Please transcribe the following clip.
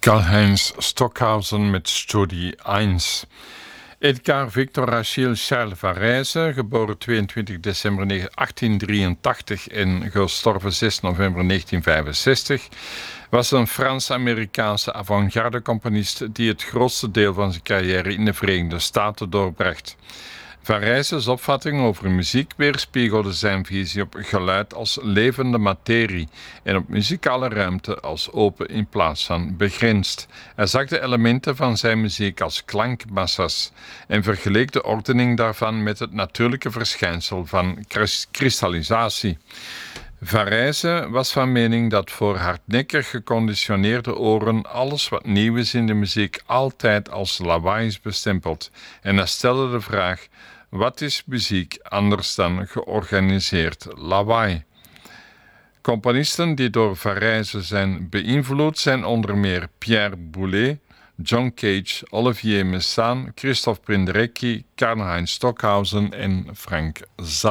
Karl-Heinz Stockhausen met Studie 1. Edgar Victor Achille Charles Varèse, geboren 22 december 1883 en gestorven 6 november 1965, was een Frans-Amerikaanse avant-garde-componist die het grootste deel van zijn carrière in de Verenigde Staten doorbracht. Varèse's opvatting over muziek weerspiegelde zijn visie op geluid als levende materie en op muzikale ruimte als open in plaats van begrensd. Hij zag de elementen van zijn muziek als klankmassa's en vergeleek de ordening daarvan met het natuurlijke verschijnsel van kristallisatie. Varèse was van mening dat voor hardnekkig geconditioneerde oren alles wat nieuw is in de muziek altijd als lawaai is bestempeld. En hij stelde de vraag: wat is muziek anders dan georganiseerd lawaai? Componisten die door Varèse zijn beïnvloed zijn onder meer Pierre Boulez, John Cage, Olivier Messiaen, Christophe Penderecki, Karl-Heinz Stockhausen en Frank Zappa.